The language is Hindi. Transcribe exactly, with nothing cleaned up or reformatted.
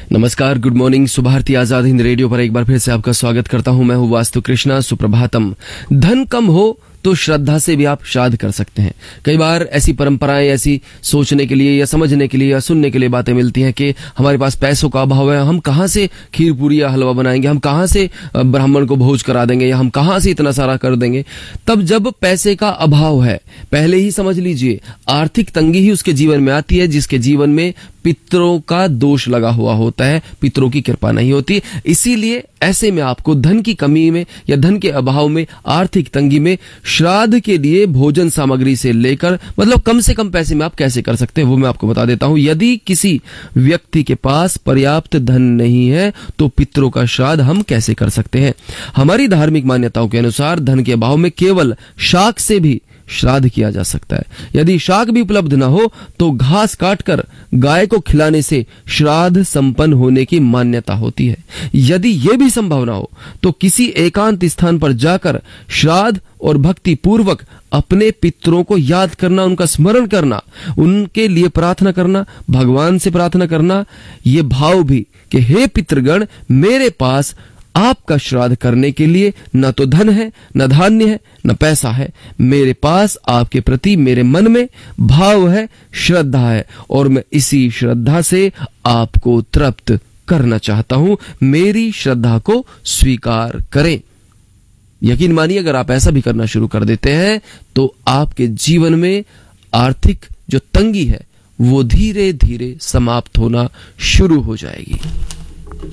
नमस्कार, good morning. Subharti Azad Hind radio पर एक बार फिर से आपका स्वागत करता हूं। मैं हूं वास्तु कृष्णा। सुप्रभातम। धन कम हो तो श्रद्धा से भी आप श्राद्ध कर सकते हैं। कई बार ऐसी परंपराएं, ऐसी सोचने के लिए या समझने के लिए या सुनने के लिए बातें मिलती हैं कि हमारे पास पैसों का अभाव है, हम कहां से खीर पूरी या हलवा बनाएंगे, हम कहां से ब्राह्मण को भोज करा देंगे, या हम कहां से इतना सारा कर देंगे। तब जब पैसे का अभाव है, पहले ही समझ लीजिए आर्थिक तंगी ही उसके जीवन में आती है, जिसके जीवन में पितरों का दोष लगा हुआ होता है, पितरों की कृपा नहीं होती। इसीलिए ऐसे में आपको धन की कमी में या धन के अभाव में, आर्थिक तंगी में श्राद्ध के लिए भोजन सामग्री से लेकर मतलब कम से कम पैसे में आप कैसे कर सकते हैं वो मैं आपको बता देता हूं। यदि किसी व्यक्ति के पास पर्याप्त धन नहीं है तो पितरों का श्राद्ध हम कैसे कर सकते हैं। हमारी धार्मिक मान्यताओं के अनुसार धन के अभाव में केवल शाक से भी श्राद्ध किया जा सकता है। यदि शाक भी उपलब्ध न हो तो घास काटकर गाय को खिलाने से श्राद्ध संपन्न होने की मान्यता होती है। यदि यह भी संभव न हो तो किसी एकांत स्थान पर जाकर श्राद्ध और भक्ति पूर्वक अपने पितरों को याद करना, उनका स्मरण करना, उनके लिए प्रार्थना करना, भगवान से प्रार्थना करना, ये भाव भी कि हे पितृगण, मेरे पास आपका श्राद्ध करने के लिए न तो धन है, न धान्य है, न पैसा है, मेरे पास आपके प्रति मेरे मन में भाव है, श्रद्धा है, और मैं इसी श्रद्धा से आपको तृप्त करना चाहता हूं। मेरी श्रद्धा को स्वीकार करें। यकीन मानिए, अगर आप ऐसा भी करना शुरू कर देते हैं तो आपके जीवन में आर्थिक जो तंगी है वो धीरे धीरे समाप्त होना शुरू हो जाएगी।